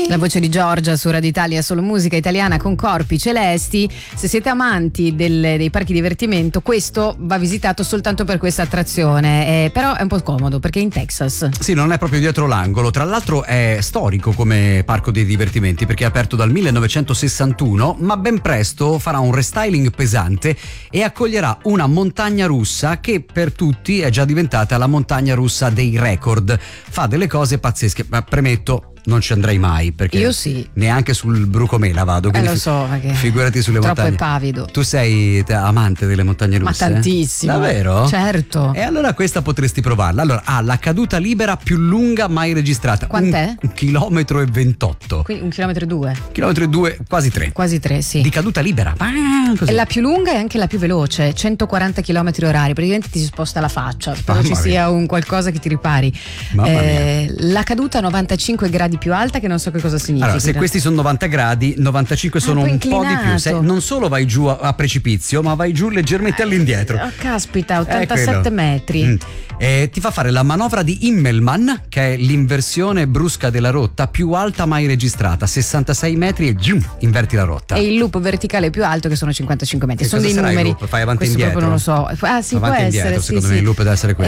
La voce di Giorgia su Radio Italia, solo musica italiana con Corpi Celesti. Se siete amanti dei parchi divertimento, questo va visitato soltanto per questa attrazione, però è un po' scomodo perché è in Texas. Sì, non è proprio dietro l'angolo. Tra l'altro è storico come parco dei divertimenti perché è aperto dal 1961, ma ben presto farà un restyling pesante e accoglierà una montagna russa che per tutti è già diventata la montagna russa dei record. Fa delle cose pazzesche, ma premetto, non ci andrei mai perché io sì, neanche sul Brucomela vado, lo so, perché figurati sulle troppo montagne. È pavido. Tu sei amante delle montagne russe? Ma tantissimo. Davvero? Certo. E allora questa potresti provarla. Allora ha la caduta libera più lunga mai registrata. Quant'è? 1,28 km. Quindi 1,2 km. 1,2 km, quasi 3. Quasi 3, sì. Di caduta libera. È la più lunga e anche la più veloce, 140 km orari, praticamente ti si sposta la faccia, spero ci sia un qualcosa che ti ripari. La caduta a 95 gradi più alta, che non so che cosa significa. Allora, se questi sono 90 gradi, 95 sono un po' di più. Non solo vai giù a precipizio, ma vai giù leggermente all'indietro. Oh, caspita, 87 metri. Ti fa fare la manovra di Immelman, che è l'inversione brusca della rotta più alta mai registrata, 66 metri e inverti la rotta. E il loop verticale più alto che sono 55 metri. Che sono dei numeri. Fai avanti e Questo indietro? Proprio non lo so. Ah, sì, avanti può e indietro, essere. secondo sì, me sì. il loop deve essere quello.